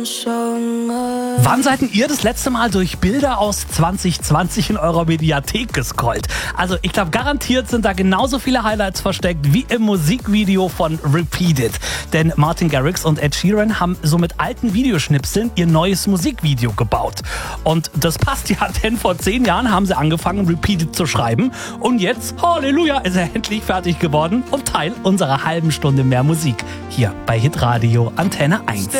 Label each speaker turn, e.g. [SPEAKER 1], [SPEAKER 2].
[SPEAKER 1] Wann seid ihr das letzte Mal durch Bilder aus 2020 in eurer Mediathek gescrollt? Also ich glaube, garantiert sind da genauso viele Highlights versteckt wie im Musikvideo von Repeat It. Denn Martin Garrix und Ed Sheeran haben so mit alten Videoschnipseln ihr neues Musikvideo gebaut. Und das passt ja, denn vor 10 Jahren haben sie angefangen, Repeat It zu schreiben. Und jetzt, Halleluja, ist er endlich fertig geworden und Teil unserer halben Stunde mehr Musik. Hier bei Hitradio Antenne 1.